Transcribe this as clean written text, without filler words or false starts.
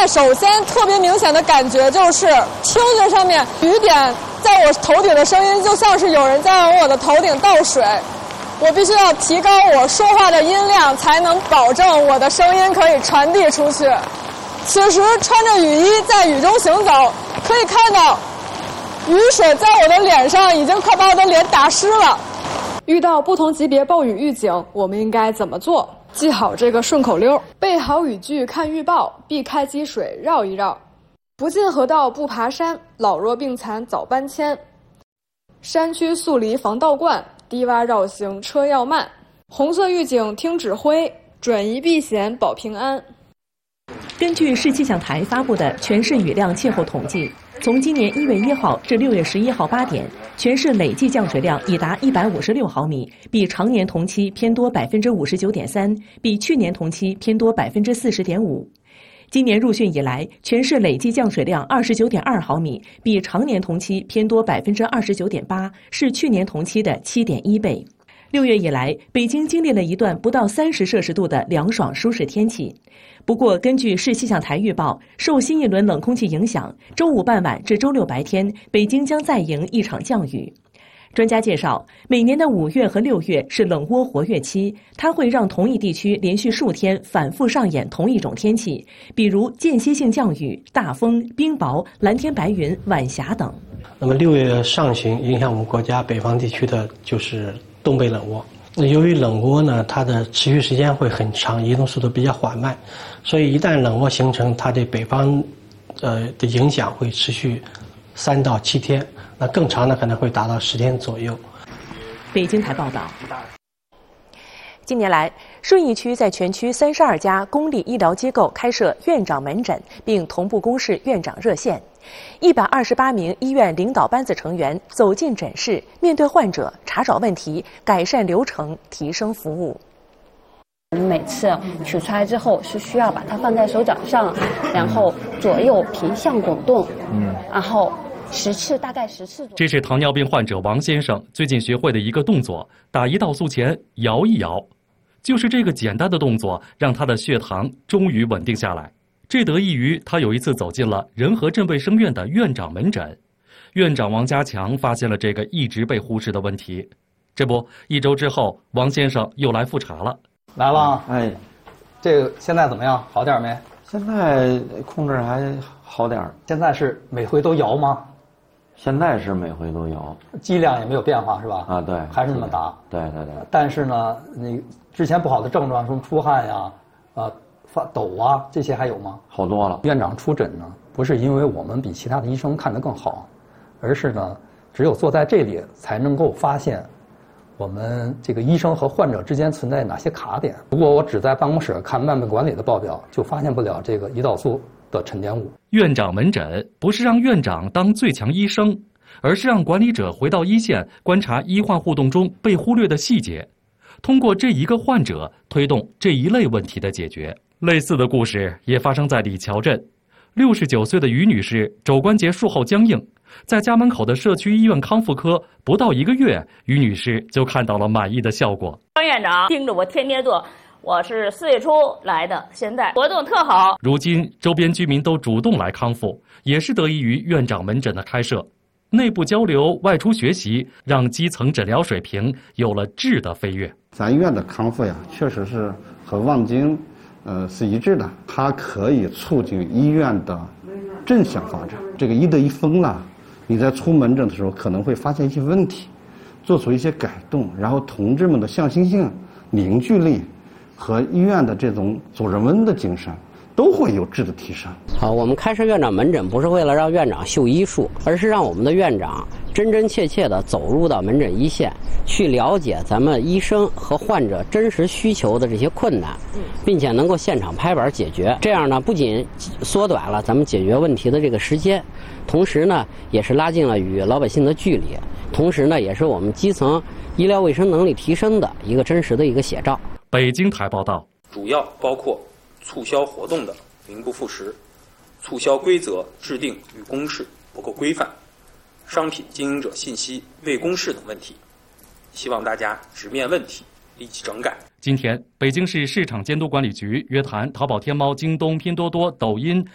首先特别明显的感觉就是听觉上面雨点在我头顶的声音就像是有人在往我的头顶倒水，我必须要提高我说话的音量，才能保证我的声音可以传递出去。此时穿着雨衣在雨中行走，可以看到雨水在我的脸上已经快把我的脸打湿了。遇到不同级别暴雨预警，我们应该怎么做？记好这个顺口溜：备好雨具看预报，避开积水绕一绕，不进河道不爬山，老弱病残早搬迁，山区速离防倒灌，低洼绕行车要慢，红色预警听指挥，转移避险保平安。 根据市气象台发布的全市雨量气候统计，从今年1月1号至6月11号8点，全市累计降水量已达156毫米，比常年同期偏多59.3%，比去年同期偏多40.5%。今年入汛以来，全市累计降水量29.2毫米，比常年同期偏多29.8%，是去年同期的7.1倍。6月以来，北京经历了一段不到30摄氏度的凉爽舒适天气。不过，根据市气象台预报，受新一轮冷空气影响，周五傍晚至周六白天，北京将再迎一场降雨。专家介绍，每年的5月和6月是冷涡活跃期，它会让同一地区连续数天反复上演同一种天气，比如间歇性降雨、大风、冰雹、蓝天白云、晚霞等。 那么6月上旬影响我们国家北方地区的就是东北冷涡。由于冷涡呢，它的持续时间会很长，移动速度比较缓慢，所以一旦冷涡形成，它对北方的影响会持续3到7天，那更长的可能会达到10天左右。 北京台报道。近年来，顺义区在全区32家公立医疗机构开设院长门诊，并同步公示院长热线。128名医院领导班子成员走进诊室，面对患者，查找问题，改善流程，提升服务。 每次取出来之后是需要把它放在手掌上，然后左右平向滚动，然后大概10次。 这是糖尿病患者王先生最近学会的一个动作，打胰岛素前摇一摇。就是这个简单的动作，让他的血糖终于稳定下来。这得益于他有一次走进了仁和镇卫生院的院长门诊，院长王家强发现了这个一直被忽视的问题。这不，1周之后，王先生又来复查了。 来了，哎，这个现在怎么样？好点没？ 现在控制还好点。 现在是每回都摇吗？ 现在是每回都摇， 剂量也没有变化是吧？ 啊，对， 还是那么打。 对。 但是呢，你之前不好的症状，什么出汗呀、发抖啊，这些还有吗？ 好多了。 院长出诊呢，不是因为我们比其他的医生看得更好，而是呢，只有坐在这里才能够发现我们这个医生和患者之间存在哪些卡点。如果我只在办公室看慢病管理的报表，就发现不了这个胰岛素的沉淀物。 院长门诊不是让院长当最强医生，而是让管理者回到一线，观察医患互动中被忽略的细节，通过这一个患者推动这一类问题的解决。类似的故事也发生在李桥镇。69岁的于女士肘关节术后僵硬，在家门口的社区医院康复科不到1个月，于女士就看到了满意的效果。 张院长盯着我天天做，我是4月初来的，现在活动特好。 如今周边居民都主动来康复，也是得益于院长门诊的开设。内部交流、外出学习，让基层诊疗水平有了质的飞跃。 咱院的康复呀，确实是和望京是一致的，它可以促进医院的正向发展。这个医德一分了，你在出门诊的时候可能会发现一些问题，做出一些改动，然后同志们的向心性、凝聚力和医院的这种主人翁的精神都会有质的提升。 好，我们开设院长门诊不是为了让院长秀医术，而是让我们的院长真真切切地走入到门诊一线，去了解咱们医生和患者真实需求的这些困难，并且能够现场拍板解决。这样呢，不仅缩短了咱们解决问题的这个时间，同时呢，也是拉近了与老百姓的距离，同时呢，也是我们基层医疗卫生能力提升的一个真实的一个写照。 北京台报道， 主要包括促销活动的名不副实，促销规则制定与公示不够规范，商品经营者信息未公示等问题，希望大家直面问题，立即整改。 今天，北京市市场监督管理局约谈淘宝、天猫、京东、拼多多、抖音